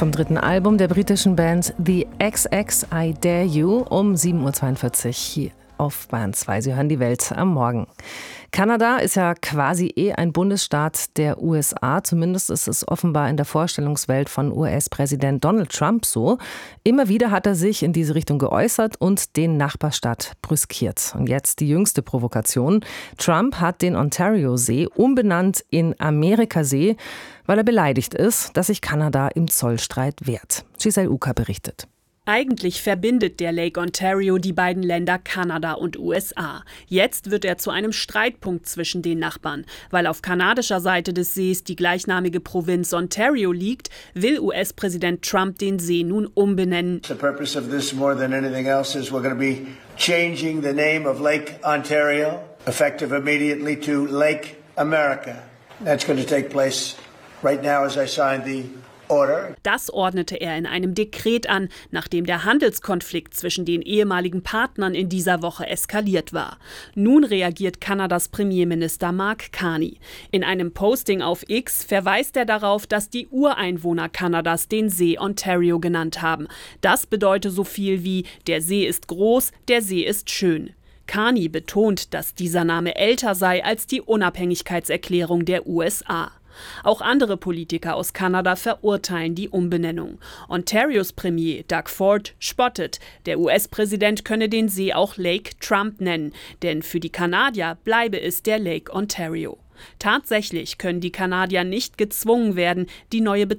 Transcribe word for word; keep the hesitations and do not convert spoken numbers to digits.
vom dritten Album der britischen Band The X X I Dare You um sieben Uhr zweiundvierzig hier auf Bayern zwei. Sie hören die Welt am Morgen. Kanada ist ja quasi eh ein Bundesstaat der U S A. Zumindest ist es offenbar in der Vorstellungswelt von U S-Präsident Donald Trump so. Immer wieder hat er sich in diese Richtung geäußert und den Nachbarstaat brüskiert. Und jetzt die jüngste Provokation. Trump hat den Ontario-See umbenannt in Amerikasee, weil er beleidigt ist, dass sich Kanada im Zollstreit wehrt. Giselle Uka berichtet. Eigentlich verbindet der Lake Ontario die beiden Länder Kanada und U S A. Jetzt wird er zu einem Streitpunkt zwischen den Nachbarn. Weil auf kanadischer Seite des Sees die gleichnamige Provinz Ontario liegt, will U S-Präsident Trump den See nun umbenennen. The purpose of this more than anything else is we're going to be changing the name of Lake Ontario, effective immediately to Lake America. That's going to take place right now as I sign the Das ordnete er in einem Dekret an, nachdem der Handelskonflikt zwischen den ehemaligen Partnern in dieser Woche eskaliert war. Nun reagiert Kanadas Premierminister Mark Carney. In einem Posting auf X verweist er darauf, dass die Ureinwohner Kanadas den See Ontario genannt haben. Das bedeute so viel wie: Der See ist groß, der See ist schön. Carney betont, dass dieser Name älter sei als die Unabhängigkeitserklärung der U S A. Auch andere Politiker aus Kanada verurteilen die Umbenennung. Ontarios Premier Doug Ford spottet, der U S-Präsident könne den See auch Lake Trump nennen, denn für die Kanadier bleibe es der Lake Ontario. Tatsächlich können die Kanadier nicht gezwungen werden, die neue Bezeichnung